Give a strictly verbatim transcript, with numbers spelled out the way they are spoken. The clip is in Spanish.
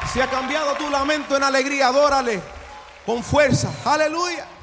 Si ha cambiado tu lamento en alegría, adórale con fuerza. Aleluya.